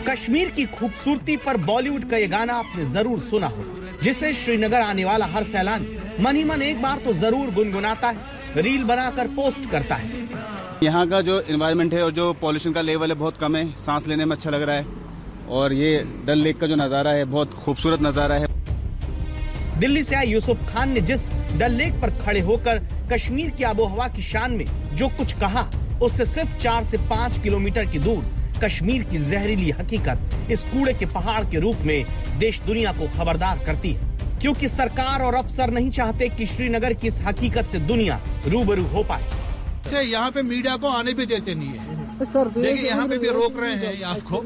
कश्मीर की खूबसूरती पर बॉलीवुड का ये गाना आपने जरूर सुना हो, जिसे श्रीनगर आने वाला हर सैलानी मन ही मन एक बार तो जरूर गुनगुनाता है, रील बनाकर पोस्ट करता है। यहाँ का जो एनवायरनमेंट है और जो पॉल्यूशन का लेवल है बहुत कम है, सांस लेने में अच्छा लग रहा है और ये डल लेक का जो नज़ारा है बहुत खूबसूरत नज़ारा है। दिल्ली से आए यूसुफ खान ने जिस डल लेक पर खड़े होकर कश्मीर की आबोहवा की शान में जो कुछ कहा, उससे सिर्फ 4 से 5 किलोमीटर की दूर कश्मीर की जहरीली हकीकत इस कूड़े के पहाड़ के रूप में देश दुनिया को खबरदार करती है, क्योंकि सरकार और अफसर नहीं चाहते कि श्रीनगर की इस हकीकत से दुनिया रूबरू हो पाए। यहाँ पे मीडिया को आने भी देते नहीं है सर, देखिए यहाँ पे भी रोक रहे हैं आपको।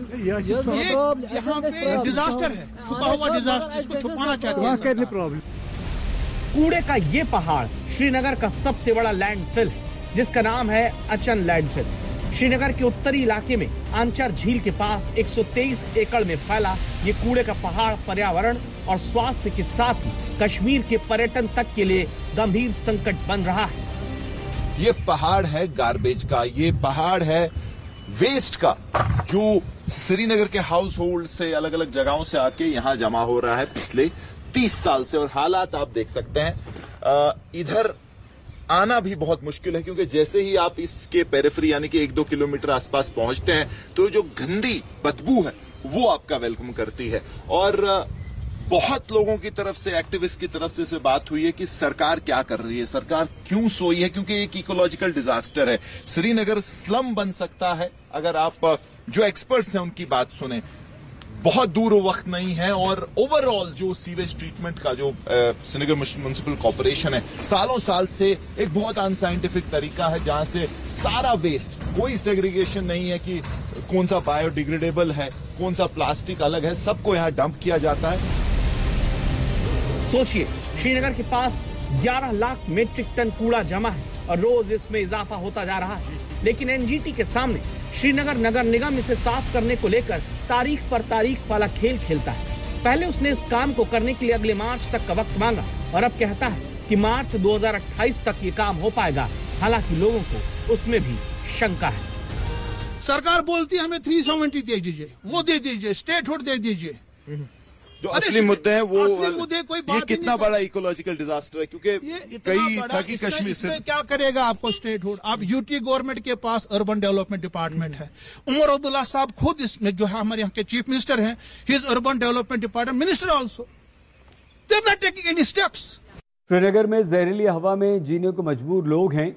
ये यहाँ पे डिजास्टर है, छुपा हुआ डिजास्टर, इसको छुपाना चाहते हैं। कूड़े का ये पहाड़ श्रीनगर का सबसे बड़ा लैंडफिल है, जिसका नाम है अचन लैंडफिल। श्रीनगर के उत्तरी इलाके में आंचर झील के पास 123 एकड़ में फैला ये कूड़े का पहाड़ पर्यावरण और स्वास्थ्य के साथ ही कश्मीर के पर्यटन तक के लिए गंभीर संकट बन रहा है। ये पहाड़ है गार्बेज का, ये पहाड़ है वेस्ट का, जो श्रीनगर के हाउस होल्ड से अलग अलग जगहों से आके यहाँ जमा हो रहा है पिछले 30 साल से। और हालात आप देख सकते हैं, इधर आना भी बहुत मुश्किल है, क्योंकि जैसे ही आप इसके पेरिफेरी यानी कि 1-2 किलोमीटर आसपास पहुंचते हैं तो जो गंदी बदबू है वो आपका वेलकम करती है। और बहुत लोगों की तरफ से, एक्टिविस्ट की तरफ से इसे बात हुई है कि सरकार क्या कर रही है, सरकार क्यों सोई है, क्योंकि एक इकोलॉजिकल डिजास्टर है। श्रीनगर स्लम बन सकता है अगर आप जो एक्सपर्ट्स हैं उनकी बात सुने। बहुत दूर वक्त नहीं है और ओवरऑल जो सीवेज ट्रीटमेंट का जो श्रीनगर म्युनिसिपल कॉर्पोरेशन है, सालों साल से एक बहुत अनसाइंटिफिक तरीका है, जहां से सारा वेस्ट, कोई सेग्रीगेशन नहीं है कि कौन सा बायोडिग्रेडेबल है, कौन सा प्लास्टिक अलग है, सबको यहाँ डंप किया जाता है। सोचिए, श्रीनगर के पास 11 लाख मीट्रिक टन कूड़ा जमा है और रोज इसमें इजाफा होता जा रहा है, लेकिन एनजीटी के सामने श्रीनगर नगर निगम इसे साफ करने को लेकर तारीख पर तारीख वाला खेल खेलता है। पहले उसने इस काम को करने के लिए अगले मार्च तक का वक्त मांगा और अब कहता है कि मार्च 2028 तक ये काम हो पाएगा। हालांकि लोगों को उसमें भी शंका है। सरकार बोलती है हमें 370 दे दीजिए, वो दे दीजिए, स्टेटहुड दे दीजिए। जो असली मुद्दे हैं वो, कोई ये कितना बड़ा इकोलॉजिकल डिजास्टर है, क्योंकि कई था कि कश्मीर से क्या करेगा आपको स्टेटहुड। आप यूटी गवर्नमेंट के पास अर्बन डेवलपमेंट डिपार्टमेंट है, उमर अब्दुल्ला साहब खुद इसमें जो है हमारे यहाँ के चीफ मिनिस्टर हैं, his urban development department minister also, they are not taking any steps. Srinagar में जहरीली हवा में जीने को मजबूर लोग हैं।